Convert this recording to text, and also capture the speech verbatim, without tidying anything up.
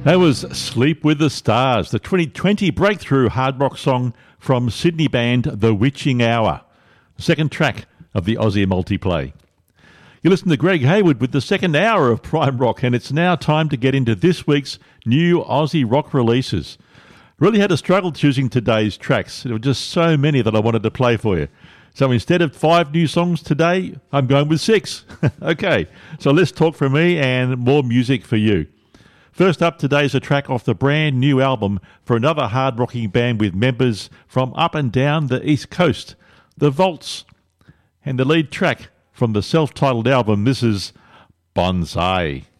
That was Sleep with the Stars, the twenty twenty breakthrough hard rock song from Sydney band The Witching Hour, the second track of the Aussie multiplay. You listen to Greg Hayward with the second hour of Prime Rock, and it's now time to get into this week's new Aussie rock releases. Really had to struggle choosing today's tracks. There were just so many that I wanted to play for you. So instead of five new songs today, I'm going with six. Okay, so let's talk for me and more music for you. First up today is a track off the brand new album for another hard rocking band with members from up and down the East Coast, The Vaults. And the lead track from the self-titled album, this is Bonsai.